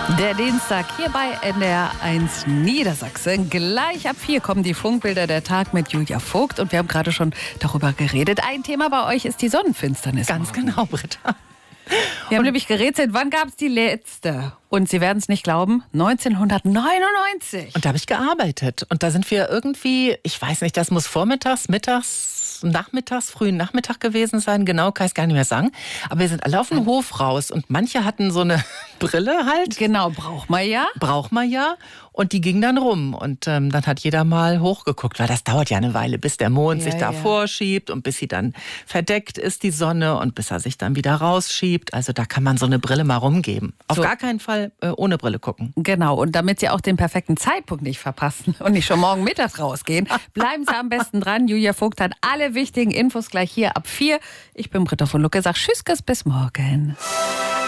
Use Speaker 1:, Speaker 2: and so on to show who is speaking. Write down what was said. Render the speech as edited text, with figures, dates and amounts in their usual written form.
Speaker 1: Der Dienstag hier bei NDR1 Niedersachsen. Gleich ab 4 kommen die Funkbilder der Tag mit Julia Vogt. Und wir haben gerade schon darüber geredet. Ein Thema bei euch ist die Sonnenfinsternis.
Speaker 2: Ganz genau, Britta.
Speaker 1: Wir haben nämlich gerätselt, wann gab es die letzte? Und Sie werden es nicht glauben, 1999.
Speaker 2: Und da habe ich gearbeitet. Und da sind wir irgendwie, ich weiß nicht, das muss vormittags, mittags, nachmittags, frühen Nachmittag gewesen sein. Genau, kann ich es gar nicht mehr sagen. Aber wir sind alle auf den Hof raus. Und manche hatten so eine Brille halt.
Speaker 1: Genau, braucht man ja.
Speaker 2: Braucht man ja. Und die ging dann rum. Und dann hat jeder mal hochgeguckt, weil das dauert ja eine Weile, bis der Mond sich da vorschiebt und bis sie dann verdeckt ist, die Sonne, und bis er sich dann wieder rausschiebt. Also da kann man so eine Brille mal rumgeben. Auf gar keinen Fall ohne Brille gucken.
Speaker 1: Genau, und damit Sie auch den perfekten Zeitpunkt nicht verpassen und nicht schon morgen mittags rausgehen, bleiben Sie am besten dran. Julia Vogt hat alle wichtigen Infos gleich hier ab 4. Ich bin Britta von Lucke, sag Tschüss, bis morgen.